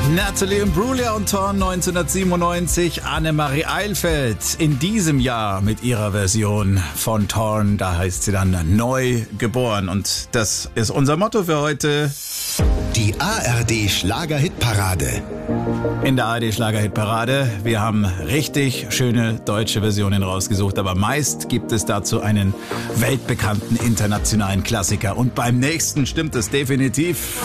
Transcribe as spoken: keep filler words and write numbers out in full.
Natalie Imbruglia und Thorn neunzehnhundertsiebenundneunzig, Annemarie Eilfeld in diesem Jahr mit ihrer Version von Thorn, da heißt sie dann neu geboren und das ist unser Motto für heute. Die A R D Schlager-Hitparade. In der A R D Schlager-Hitparade, wir haben richtig schöne deutsche Versionen rausgesucht, aber meist gibt es dazu einen weltbekannten internationalen Klassiker und beim nächsten stimmt es definitiv.